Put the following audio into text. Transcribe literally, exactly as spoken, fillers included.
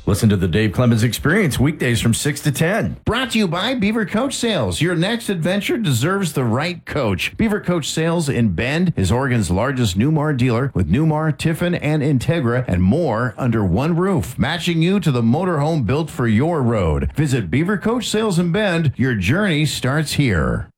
Listen to the Dave Clemens Experience weekdays from six to ten. Brought to you by Beaver Coach Sales. Your next adventure deserves the right coach. Beaver Coach Sales in Bend is Oregon's largest Newmar dealer with Newmar, Tiffin, and Integra and more under one roof, matching you to the motorhome built for your road. Visit Beaver Coach Sales in Bend. Your journey starts here.